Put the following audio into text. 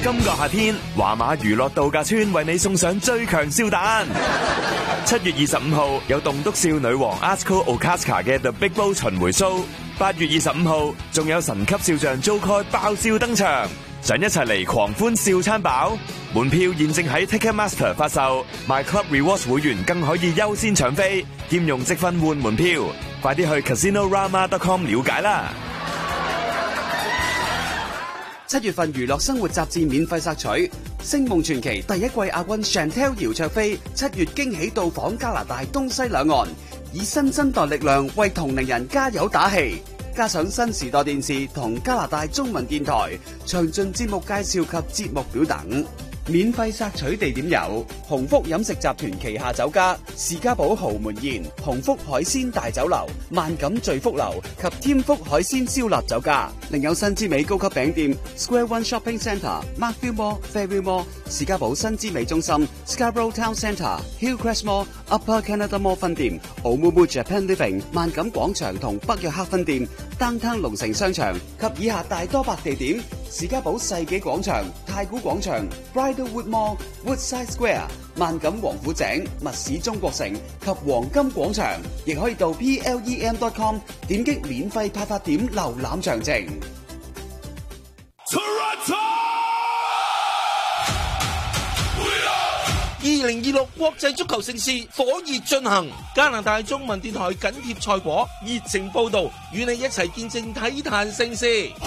今個夏天，華馬娛樂度假村為你送上最強燒蛋。7月25號有棟篤笑女王 Asko Okaska 嘅 The Big Bowl 巡迴 show。8月25號仲有神級笑匠 Joker 爆笑登場，想一齊嚟狂歡笑餐飽？門票現正喺 Ticketmaster 發售，My Club Rewards 會員更可以優先搶飛，兼用積分換門票。快啲去 CasinoRama.com 了解啦 ！7月份娛樂生活雜誌免費索取，《星夢傳奇》第一季亞軍 Chantel 姚焯菲7月驚喜到訪加拿大東西兩岸，以新生代力量為同齡人加油打氣。加上新時代電視同加拿大中文電台詳盡節目介紹及節目表等。免費索取地點有鴻福飲食集團旗下酒家士嘉堡豪門宴、鴻福海鮮大酒樓、萬錦聚福樓及添福海鮮燒臘酒家。另有新之美高級餅店 Square One Shopping Centre、Markville Mall、Fairview Mall、士嘉堡新之美中心、Scarborough Town Centre、Hillcrest Mall、Upper Canada Mall 分店、Oumuamua Japan Living、萬錦廣場同北約克分店、Downtown 龍城商場及以下大多白地點：士嘉堡世紀廣場、太古廣場、Bridlewood Mall、Woodside Square、萬錦王府井、密市中國城及黃金廣場，亦可以到 plem.com 點擊免費派發點瀏覽詳情。 2026國際足球盛事火熱進行，加拿大中文電台緊貼賽果，熱情報道，與你一齊見證體壇盛事。